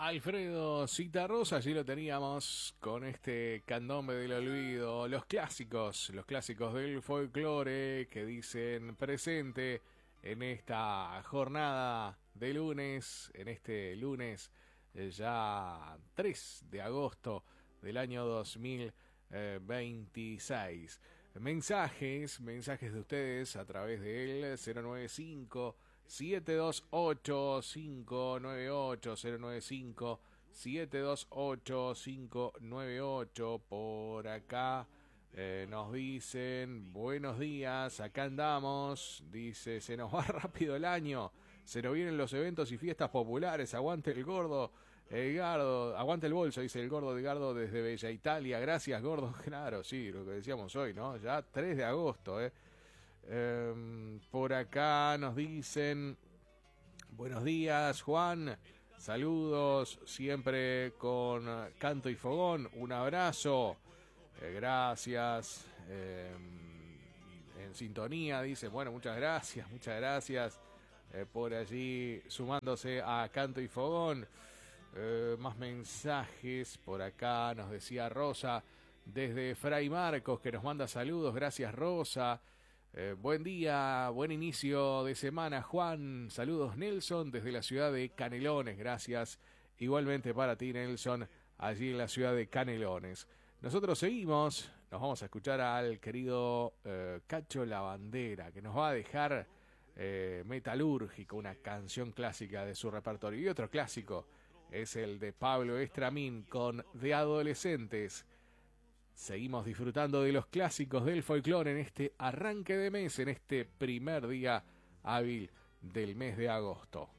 Alfredo Citarrosa, allí lo teníamos con este candombe del olvido, los clásicos del folclore que dicen presente en esta jornada de lunes, en este lunes ya 3 de agosto del año 2026. Mensajes de ustedes a través del 095 728 598 095 728 598. Por acá nos dicen buenos días, acá andamos. Dice, se nos va rápido el año, se nos vienen los eventos y fiestas populares. Aguante el gordo Edgardo, aguante el bolso, dice el gordo Edgardo desde Bella Italia. Gracias, gordo. Claro, sí, lo que decíamos hoy, ¿no? Ya 3 de agosto, por acá nos dicen buenos días, Juan, saludos, siempre con canto y fogón, un abrazo, gracias, en sintonía, dice, bueno, muchas gracias por allí sumándose a canto y fogón. Más mensajes por acá, nos decía Rosa desde Fray Marcos, que nos manda saludos. Gracias, Rosa. Buen día, buen inicio de semana, Juan. Saludos, Nelson, desde la ciudad de Canelones. Gracias igualmente para ti, Nelson, allí en la ciudad de Canelones. Nosotros seguimos, nos vamos a escuchar al querido Cacho Lavandera, que nos va a dejar Metalúrgico, una canción clásica de su repertorio. Y otro clásico es el de Pablo Estramín con De Adolescentes. Seguimos disfrutando de los clásicos del folclore en este arranque de mes, en este primer día hábil del mes de agosto.